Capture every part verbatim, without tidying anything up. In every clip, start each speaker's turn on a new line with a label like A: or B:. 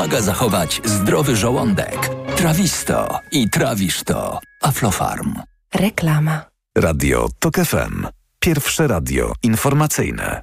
A: pomaga zachować zdrowy żołądek. Trawisto i trawisz to. Aflofarm.
B: Reklama.
C: Radio Tok F M. Pierwsze radio informacyjne.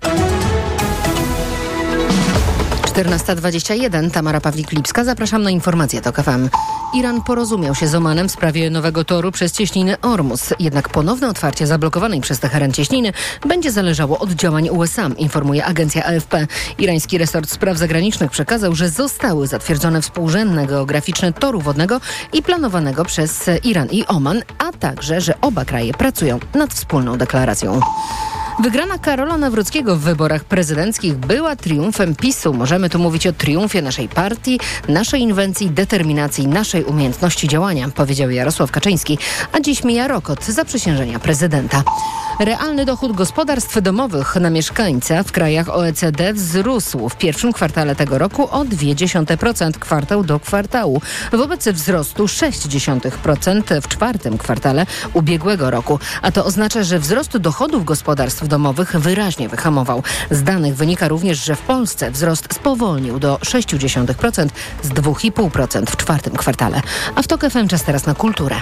B: czternasta dwadzieścia jeden, Tamara Pawlik-Lipska. Zapraszam na informacje Tok F M. Iran porozumiał się z Omanem w sprawie nowego toru przez cieśninę Ormus. Jednak ponowne otwarcie zablokowanej przez Teheran cieśniny będzie zależało od działań U S A, informuje agencja A F P. Irański resort spraw zagranicznych przekazał, że zostały zatwierdzone współrzędne geograficzne toru wodnego i planowanego przez Iran i Oman, a także, że oba kraje pracują nad wspólną deklaracją. Wygrana Karola Nawrockiego w wyborach prezydenckich była triumfem PiSu. Możemy tu mówić o triumfie naszej partii, naszej inwencji, determinacji, naszej umiejętności działania, powiedział Jarosław Kaczyński, a dziś mija rok od zaprzysiężenia prezydenta. Realny dochód gospodarstw domowych na mieszkańca w krajach O E C D wzrósł w pierwszym kwartale tego roku o zero przecinek dwa procent kwartał do kwartału, wobec wzrostu sześć przecinek pięć procent w czwartym kwartale ubiegłego roku. A to oznacza, że wzrost dochodów gospodarstw domowych wyraźnie wyhamował. Z danych wynika również, że w Polsce wzrost spowolnił do sześć przecinek pięć procent z dwa przecinek pięć procent w czwartym kwartale. A w Tok F M czas teraz na kulturę.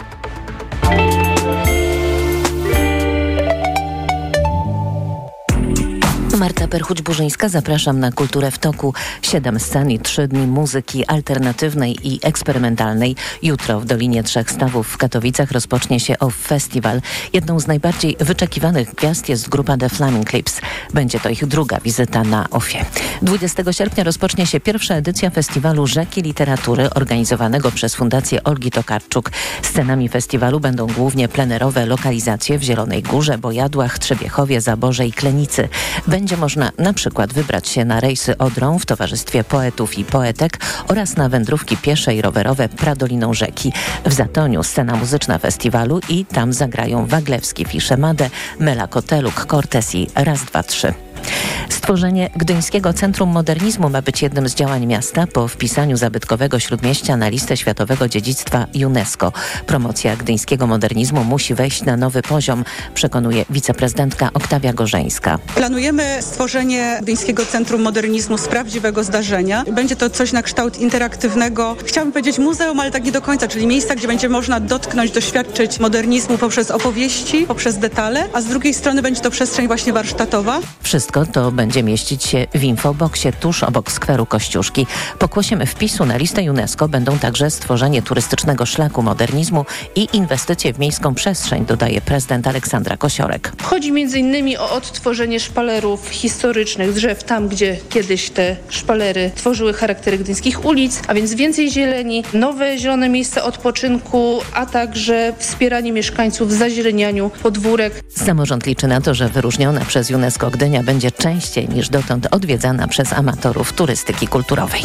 D: Marta Perchuć-Burzyńska, zapraszam na Kulturę w Toku. Siedem scen i trzy dni muzyki alternatywnej i eksperymentalnej. Jutro w Dolinie Trzech Stawów w Katowicach rozpocznie się O F Festival. Jedną z najbardziej wyczekiwanych gwiazd jest grupa The Flaming Lips. Będzie to ich druga wizyta na O F ie. dwudziestego sierpnia rozpocznie się pierwsza edycja festiwalu Rzeki Literatury organizowanego przez Fundację Olgi Tokarczuk. Scenami festiwalu będą głównie plenerowe lokalizacje w Zielonej Górze, Bojadłach, Trzebiechowie, Zaborze i Klenicy. Będzie można na przykład wybrać się na rejsy Odrą w towarzystwie poetów i poetek oraz na wędrówki piesze i rowerowe Pradoliną Rzeki. W Zatoniu scena muzyczna festiwalu i tam zagrają Waglewski, Fiszemadę, Mela Koteluk, Cortez i Raz, dwa, trzy. Stworzenie Gdyńskiego Centrum Modernizmu ma być jednym z działań miasta po wpisaniu zabytkowego Śródmieścia na listę Światowego Dziedzictwa UNESCO. Promocja gdyńskiego modernizmu musi wejść na nowy poziom, przekonuje wiceprezydentka Oktawia Gorzeńska.
E: Planujemy stworzenie Gdyńskiego Centrum Modernizmu z prawdziwego zdarzenia. Będzie to coś na kształt interaktywnego, chciałabym powiedzieć muzeum, ale tak nie do końca, czyli miejsca, gdzie będzie można dotknąć, doświadczyć modernizmu poprzez opowieści, poprzez detale, a z drugiej strony będzie to przestrzeń właśnie warsztatowa.
D: Wszystko to będzie mieścić się w infoboksie tuż obok skweru Kościuszki. Pokłosiem wpisu na listę UNESCO będą także stworzenie turystycznego szlaku modernizmu i inwestycje w miejską przestrzeń, dodaje prezydent Aleksandra Kosiorek.
F: Chodzi między innymi o odtworzenie szpalerów historycznych, drzew tam, gdzie kiedyś te szpalery tworzyły charaktery gdyńskich ulic, a więc więcej zieleni, nowe zielone miejsca odpoczynku, a także wspieranie mieszkańców w zazielenianiu podwórek.
D: Samorząd liczy na to, że wyróżniona przez UNESCO Gdynia będzie częściej niż dotąd odwiedzana przez amatorów turystyki kulturowej.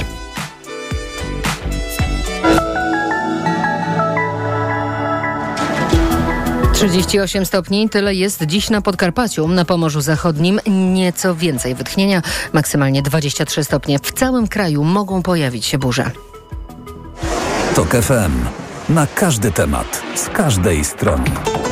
B: trzydzieści osiem stopni, tyle jest dziś na Podkarpaciu. Na Pomorzu Zachodnim nieco więcej wytchnienia, maksymalnie dwadzieścia trzy stopnie. W całym kraju mogą pojawić się burze.
C: Tok F M. Na każdy temat, z każdej strony.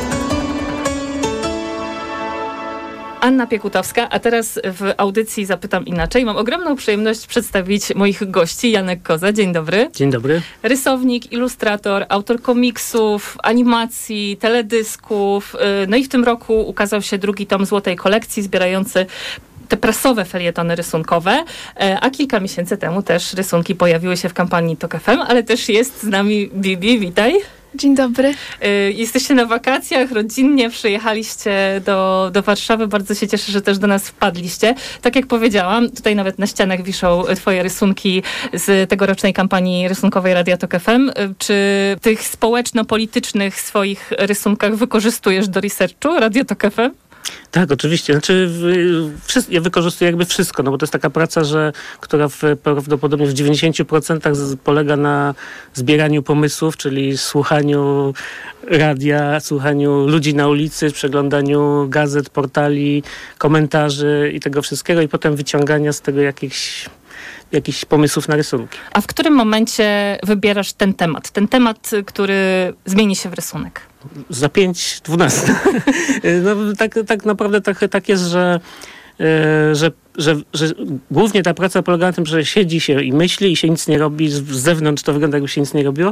G: Anna Piekutowska, a teraz w audycji Zapytam Inaczej. Mam ogromną przyjemność przedstawić moich gości. Janek Koza, dzień dobry.
H: Dzień dobry.
G: Rysownik, ilustrator, autor komiksów, animacji, teledysków. No i w tym roku ukazał się drugi tom Złotej Kolekcji, zbierający te prasowe felietony rysunkowe, a kilka miesięcy temu też rysunki pojawiły się w kampanii Tok F M, ale też jest z nami Bibi, witaj.
I: Dzień dobry.
G: Jesteście na wakacjach, rodzinnie przyjechaliście do, do Warszawy. Bardzo się cieszę, że też do nas wpadliście. Tak jak powiedziałam, tutaj nawet na ścianach wiszą twoje rysunki z tegorocznej kampanii rysunkowej Radia Tok F M. Czy w tych społeczno-politycznych swoich rysunkach wykorzystujesz do researchu Radio Tok F M?
H: Tak, oczywiście. Znaczy, w, ja wykorzystuję jakby wszystko, no bo to jest taka praca, że, która w, prawdopodobnie w dziewięćdziesięciu procentach polega na zbieraniu pomysłów, czyli słuchaniu radia, słuchaniu ludzi na ulicy, przeglądaniu gazet, portali, komentarzy i tego wszystkiego i potem wyciągania z tego jakichś jakichś pomysłów na rysunki.
G: A w którym momencie wybierasz ten temat? Ten temat, który zmieni się w rysunek?
H: Za pięć, dwanaście. No tak, tak naprawdę tak, tak jest, że że, że, że głównie ta praca polega na tym, że siedzi się i myśli i się nic nie robi. Z zewnątrz to wygląda, jakby się nic nie robiło.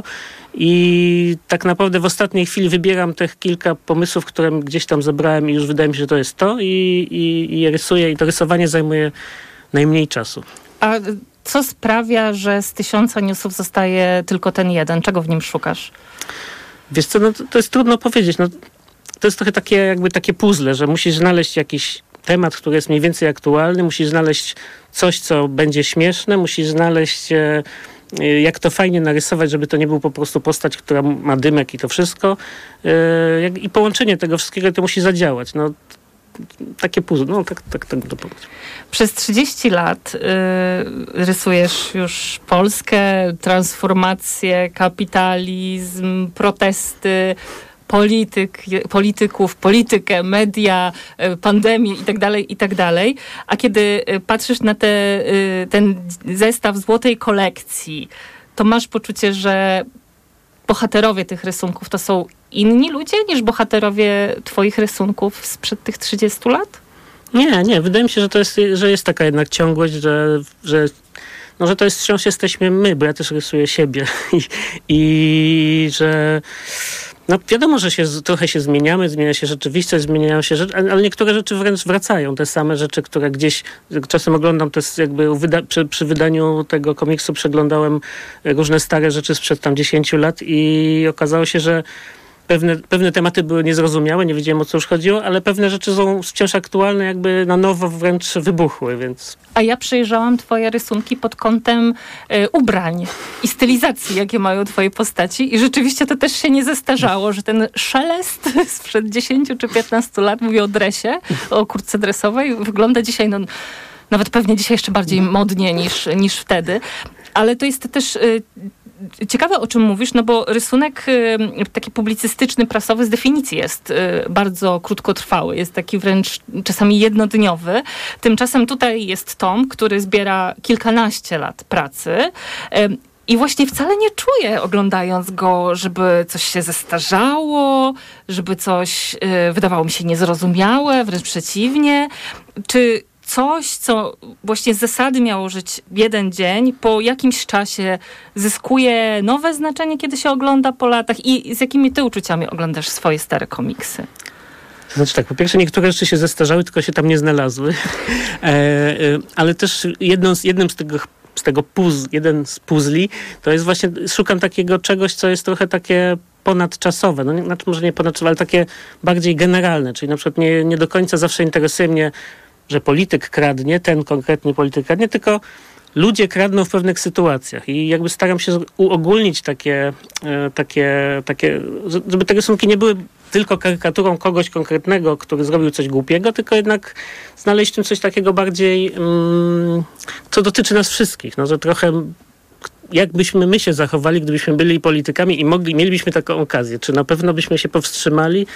H: I tak naprawdę w ostatniej chwili wybieram tych kilka pomysłów, które gdzieś tam zebrałem i już wydaje mi się, że to jest to i, i, i je rysuję. I to rysowanie zajmuje najmniej czasu.
G: A co sprawia, że z tysiąca newsów zostaje tylko ten jeden? Czego w nim szukasz?
H: Wiesz co, no to, to jest trudno powiedzieć. No, to jest trochę takie jakby takie puzzle, że musisz znaleźć jakiś temat, który jest mniej więcej aktualny, musisz znaleźć coś, co będzie śmieszne, musisz znaleźć e, jak to fajnie narysować, żeby to nie był po prostu postać, która ma dymek i to wszystko. E, jak, I połączenie tego wszystkiego to musi zadziałać. No, takie puzzle, no tak, tak, tak to powiedzieć.
G: Przez trzydzieści lat y, rysujesz już Polskę, transformację, kapitalizm, protesty, polityk, polityków, politykę, media, pandemię i tak dalej, i tak dalej. A kiedy patrzysz na te, ten zestaw złotej kolekcji, to masz poczucie, że bohaterowie tych rysunków to są inni ludzie niż bohaterowie twoich rysunków sprzed tych trzydziestu lat?
H: Nie, nie. Wydaje mi się, że to jest, że jest taka jednak ciągłość, że, że, no, że to jest wciąż jesteśmy my, bo ja też rysuję siebie i, i że no wiadomo, że się, trochę się zmieniamy, zmienia się rzeczywistość, zmieniają się rzeczy, ale niektóre rzeczy wręcz wracają. Te same rzeczy, które gdzieś czasem oglądam, to jest jakby wyda- przy, przy wydaniu tego komiksu przeglądałem różne stare rzeczy sprzed tam dziesięciu lat i okazało się, że Pewne, pewne tematy były niezrozumiałe, nie wiedziałem, o co już chodziło, ale pewne rzeczy są wciąż aktualne, jakby na nowo wręcz wybuchły, więc...
G: A ja przejrzałam twoje rysunki pod kątem y, ubrań i stylizacji, jakie mają twoje postaci i rzeczywiście to też się nie zestarzało, że ten szelest sprzed dziesięciu czy piętnastu lat, mówię o dresie, o kurtce dresowej, wygląda dzisiaj, no nawet pewnie dzisiaj jeszcze bardziej modnie niż, niż wtedy, ale to jest też... Y, Ciekawe, o czym mówisz, no bo rysunek y, taki publicystyczny, prasowy z definicji jest y, bardzo krótkotrwały. Jest taki wręcz czasami jednodniowy. Tymczasem tutaj jest tom, który zbiera kilkanaście lat pracy. Y, I właśnie wcale nie czuję, oglądając go, żeby coś się zestarzało, żeby coś y, wydawało mi się niezrozumiałe, wręcz przeciwnie. Czy coś, co właśnie z zasady miało żyć jeden dzień, po jakimś czasie zyskuje nowe znaczenie, kiedy się ogląda po latach i z jakimi ty uczuciami oglądasz swoje stare komiksy?
H: To znaczy tak, po pierwsze niektóre rzeczy się zestarzały, tylko się tam nie znalazły, e, e, ale też jedną z, jednym z tego z tego puzz, jeden z puzli, to jest właśnie, szukam takiego czegoś, co jest trochę takie ponadczasowe, no znaczy może nie ponadczasowe, ale takie bardziej generalne, czyli na przykład nie, nie do końca zawsze interesuje mnie, że polityk kradnie, ten konkretny polityk kradnie, tylko ludzie kradną w pewnych sytuacjach i jakby staram się uogólnić takie, takie, takie, żeby te rysunki nie były tylko karykaturą kogoś konkretnego, który zrobił coś głupiego, tylko jednak znaleźć w tym coś takiego bardziej, mm, co dotyczy nas wszystkich, no, że trochę jakbyśmy my się zachowali, gdybyśmy byli politykami i mogli, mielibyśmy taką okazję, czy na pewno byśmy się powstrzymali.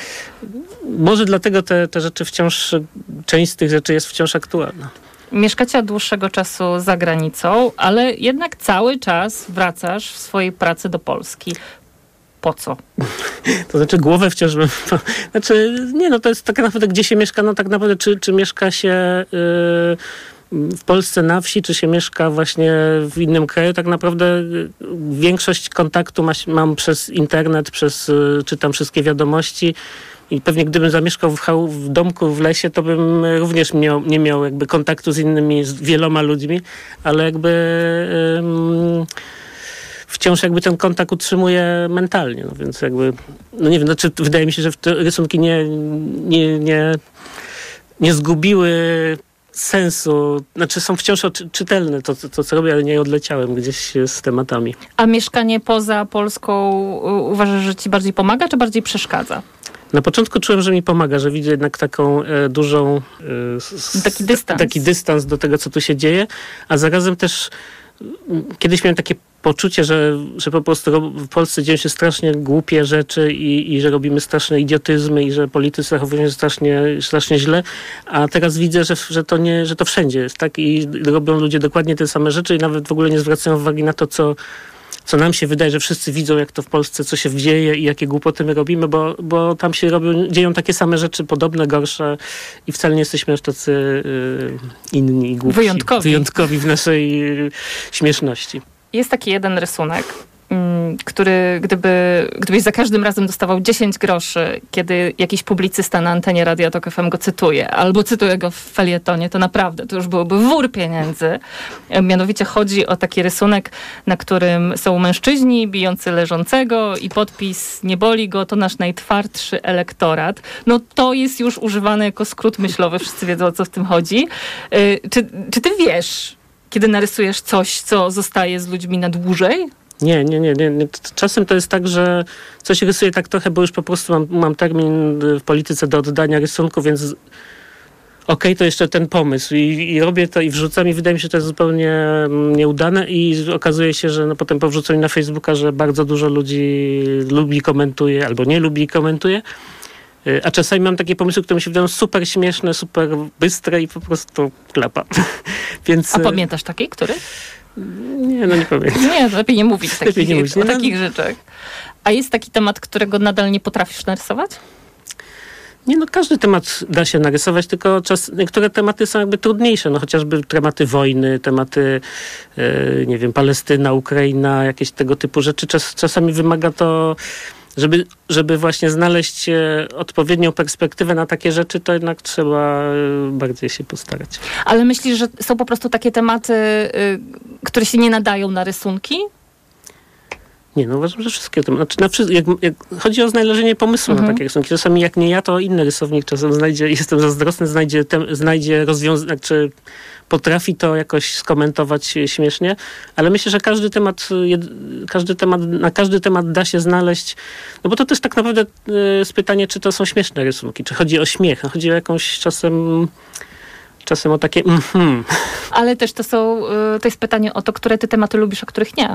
H: Może dlatego te, te rzeczy wciąż, część z tych rzeczy jest wciąż aktualna.
G: Mieszkacie od dłuższego czasu za granicą, ale jednak cały czas wracasz w swojej pracy do Polski. Po co?
H: To znaczy głowę wciąż mam... Znaczy, nie no, to jest tak naprawdę, gdzie się mieszka, no tak naprawdę, czy, czy mieszka się... Yy... w Polsce na wsi, czy się mieszka właśnie w innym kraju, tak naprawdę większość kontaktu ma, mam przez internet, przez, czytam wszystkie wiadomości i pewnie gdybym zamieszkał w, chał, w domku w lesie, to bym również miał, nie miał jakby kontaktu z innymi, z wieloma ludźmi, ale jakby um, wciąż jakby ten kontakt utrzymuję mentalnie, no więc jakby, no nie wiem, znaczy wydaje mi się, że te rysunki nie, nie, nie, nie zgubiły sensu, znaczy są wciąż czytelne to, to, co robię, ale nie odleciałem gdzieś z tematami.
G: A mieszkanie poza Polską uważasz, że ci bardziej pomaga, czy bardziej przeszkadza?
H: Na początku czułem, że mi pomaga, że widzę jednak taką e, dużą... E, s,
G: taki dystans.
H: Taki dystans do tego, co tu się dzieje, a zarazem też kiedyś miałem takie poczucie, że, że po prostu w Polsce dzieją się strasznie głupie rzeczy i, i że robimy straszne idiotyzmy i że politycy zachowują się strasznie, strasznie źle, a teraz widzę, że, że, to nie, że to wszędzie jest, tak? I robią ludzie dokładnie te same rzeczy i nawet w ogóle nie zwracają uwagi na to, co co nam się wydaje, że wszyscy widzą, jak to w Polsce, co się dzieje i jakie głupoty my robimy, bo, bo tam się robią, dzieją takie same rzeczy, podobne, gorsze i wcale nie jesteśmy już tacy y, inni i głupsi.
G: Wyjątkowi.
H: Wyjątkowi w naszej y, śmieszności.
G: Jest taki jeden rysunek, który gdyby, gdybyś za każdym razem dostawał dziesięć groszy, kiedy jakiś publicysta na antenie Radia Tok F M go cytuje, albo cytuje go w felietonie, to naprawdę to już byłoby wór pieniędzy. Mianowicie chodzi o taki rysunek, na którym są mężczyźni bijący leżącego i podpis "nie boli go, to nasz najtwardszy elektorat". No to jest już używane jako skrót myślowy, wszyscy wiedzą, o co w tym chodzi. Czy, czy ty wiesz, kiedy narysujesz coś, co zostaje z ludźmi na dłużej?
H: Nie, nie, nie, nie. Czasem to jest tak, że coś rysuję tak trochę, bo już po prostu mam, mam termin w polityce do oddania rysunku, więc okej, okay, to jeszcze ten pomysł I, i robię to i wrzucam i wydaje mi się, że to jest zupełnie nieudane i okazuje się, że no potem po wrzuceniu na Facebooka, że bardzo dużo ludzi lubi, komentuje albo nie lubi i komentuje. A czasami mam takie pomysły, które mi się wydają super śmieszne, super bystre i po prostu klapa. Więc...
G: A pamiętasz taki, który?
H: Nie, no nie pamiętam.
G: Nie, lepiej nie mówić takich,
H: lepiej nie mówić, nie?
G: o takich rzeczach. A jest taki temat, którego nadal nie potrafisz narysować?
H: Nie, no każdy temat da się narysować, tylko czas, niektóre tematy są jakby trudniejsze, no chociażby tematy wojny, tematy, yy, nie wiem, Palestyna, Ukraina, jakieś tego typu rzeczy. Czas, czasami wymaga to, żeby, żeby właśnie znaleźć e, odpowiednią perspektywę na takie rzeczy, to jednak trzeba e, bardziej się postarać.
G: Ale myślisz, że są po prostu takie tematy, y, które się nie nadają na rysunki?
H: Nie, no uważam, że wszystkie tematy. Znaczy, na wszy- jak, jak chodzi o znalezienie pomysłu
G: Mhm.
H: na takie rysunki. Czasami jak nie ja, to inny rysownik czasem znajdzie, jestem zazdrosny, znajdzie, tem, znajdzie rozwiązanie, czy potrafi to jakoś skomentować śmiesznie, ale myślę, że każdy temat, każdy temat, na każdy temat da się znaleźć, no bo to też tak naprawdę jest pytanie, czy to są śmieszne rysunki, czy chodzi o śmiech, chodzi o jakąś czasem, czasem o takie mhm.
G: Ale też to są, to jest pytanie o to, które ty tematy lubisz, a których nie.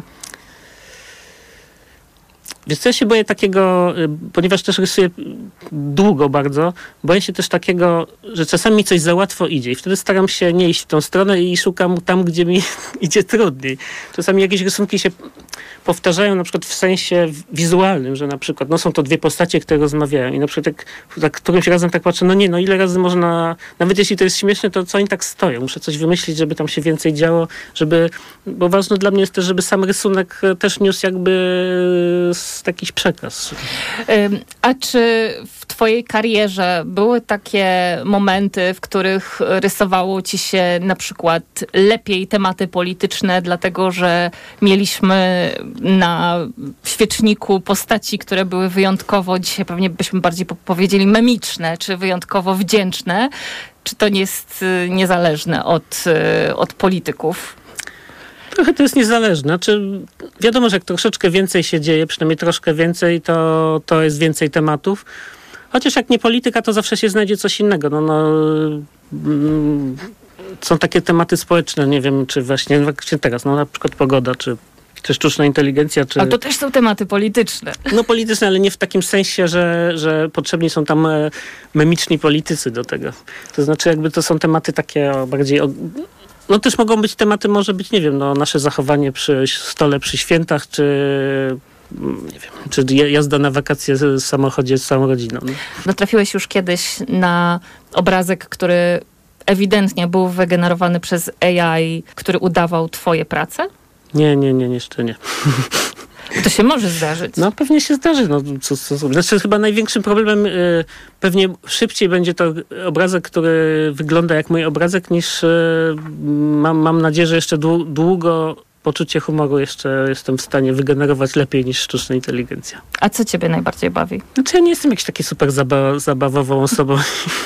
H: Wiesz co, ja się boję takiego, ponieważ też rysuję długo bardzo, boję się też takiego, że czasami mi coś za łatwo idzie i wtedy staram się nie iść w tą stronę i szukam tam, gdzie mi idzie trudniej. Czasami jakieś rysunki się powtarzają na przykład w sensie wizualnym, że na przykład no są to dwie postacie, które rozmawiają i na przykład jak, tak którymś razem tak patrzę, no nie, no ile razy można, nawet jeśli to jest śmieszne, to co oni tak stoją? Muszę coś wymyślić, żeby tam się więcej działo, żeby, bo ważne dla mnie jest też, żeby sam rysunek też niósł jakby jakiś przekaz.
G: A czy w twojej karierze były takie momenty, w których rysowało ci się na przykład lepiej tematy polityczne, dlatego że mieliśmy na świeczniku postaci, które były wyjątkowo, dzisiaj pewnie byśmy bardziej powiedzieli memiczne, czy wyjątkowo wdzięczne? Czy to nie jest niezależne od, od polityków?
H: Trochę to jest niezależne. Znaczy, wiadomo, że jak troszeczkę więcej się dzieje, przynajmniej troszkę więcej, to, to jest więcej tematów. Chociaż jak nie polityka, to zawsze się znajdzie coś innego. No, no, mm, są takie tematy społeczne, nie wiem, czy właśnie, właśnie teraz, no na przykład pogoda, czy, czy sztuczna inteligencja, czy...
G: Ale to też są tematy polityczne.
H: No polityczne, ale nie w takim sensie, że, że potrzebni są tam memiczni politycy do tego. To znaczy jakby to są tematy takie bardziej... No też mogą być tematy, może być, nie wiem, no nasze zachowanie przy stole przy świętach, czy nie wiem, czy jazda na wakacje w samochodzie z całą rodziną. No.
G: Natrafiłeś już kiedyś na obrazek, który ewidentnie był wygenerowany przez A I, który udawał twoje prace?
H: Nie, nie, nie, jeszcze nie.
G: To się może zdarzyć.
H: No pewnie się zdarzy. No, co, co, co. Znaczy chyba największym problemem, y, pewnie szybciej będzie to obrazek, który wygląda jak mój obrazek, niż y, mam, mam nadzieję, że jeszcze dłu- długo poczucie humoru jeszcze jestem w stanie wygenerować lepiej niż sztuczna inteligencja.
G: A co ciebie najbardziej bawi?
H: Znaczy ja nie jestem jakiś taki super zaba- zabawową osobą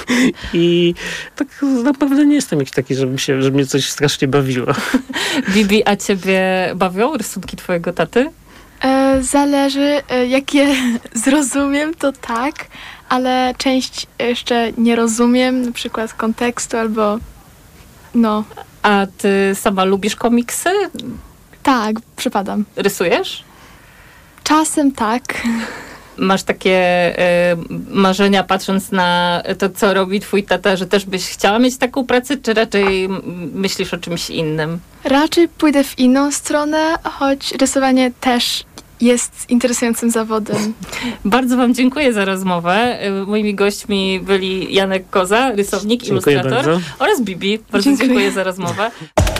H: i tak naprawdę nie jestem jakiś taki, żeby, się, żeby mnie coś strasznie bawiło.
G: Bibi, a ciebie bawią rysunki twojego taty?
I: E, zależy, e, jak je zrozumiem, to tak, ale część jeszcze nie rozumiem, na przykład kontekstu albo no.
G: A ty sama lubisz komiksy?
I: Tak, przypadam.
G: Rysujesz?
I: Czasem tak.
G: masz takie e, marzenia, patrząc na to, co robi twój tata, że też byś chciała mieć taką pracę, czy raczej myślisz o czymś innym?
I: Raczej pójdę w inną stronę, choć rysowanie też jest interesującym zawodem.
G: Bardzo wam dziękuję za rozmowę. Moimi gośćmi byli Janek Koza, rysownik,
H: dziękuję
G: ilustrator
H: bardzo.
G: oraz Bibi. Bardzo
I: Dziękuję.
G: dziękuję za rozmowę.